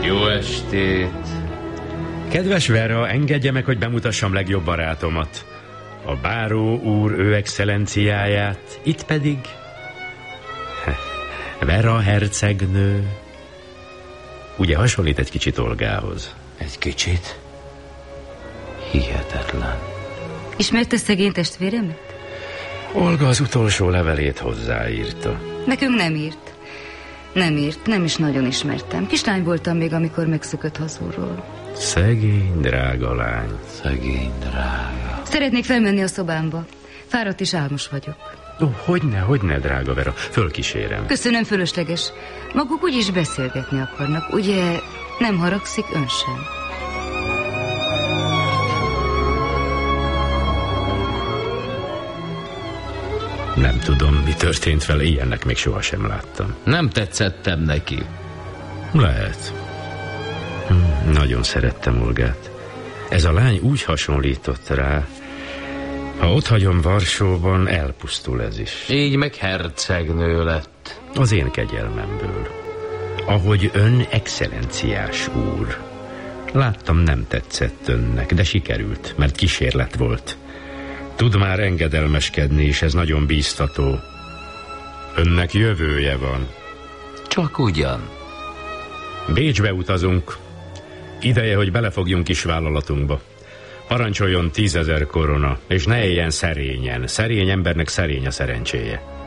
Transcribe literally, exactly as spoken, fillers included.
Jó estét! Kedves Vera, engedje meg, hogy bemutassam legjobb barátomat. A báró úr ő excellenciáját, itt pedig Vera hercegnő. Ugye hasonlít egy kicsit Olgához? Egy kicsit? Hihetetlen. Ismerte szegény testvéremet? Olga az utolsó levelét hozzáírta. Nekünk nem írt. Nem írt, nem is nagyon ismertem. Kislány voltam még, amikor megszökött hazulról. Szegény, drága lány. Szegény, drága. Szeretnék felmenni a szobámba. Fáradt és álmos vagyok. Ó, hogyne, hogyne, drága Vera. Fölkísérem. Köszönöm, fölösleges. Maguk úgyis beszélgetni akarnak. Ugye nem haragszik ön sem? Nem tudom, mi történt vele, ilyennek még sohasem láttam. Nem tetszettem neki. Lehet. Hm, nagyon szerettem Olgát. Ez a lány úgy hasonlított rá. Ha otthagyom Varsóban, elpusztul ez is. Így meg hercegnő lett. Az én kegyelmemből. Ahogy ön excellenciás úr. Láttam, nem tetszett önnek, de sikerült, mert kísérlet volt. Tud már engedelmeskedni, és ez nagyon bíztató. Önnek jövője van. Csak ugyan. Bécsbe utazunk. Ideje, hogy belefogjunk kis vállalatunkba. Parancsoljon tízezer korona, és ne éljen szerényen. Szerény embernek szerény a szerencséje.